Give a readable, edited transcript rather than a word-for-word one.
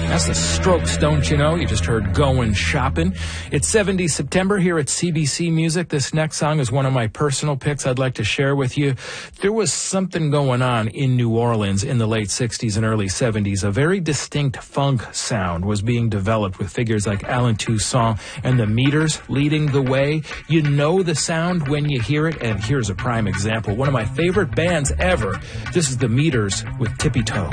That's the Strokes, don't you know? You just heard Goin' Shopping. It's 70 September here at CBC Music. This next song is one of my personal picks I'd like to share with you. There was something going on in New Orleans in the late 60s and early 70s. A very distinct funk sound was being developed with figures like Alan Toussaint and the Meters leading the way. You know the sound when you hear it, and here's a prime example. One of my favorite bands ever. This is the Meters with Tippy Toe.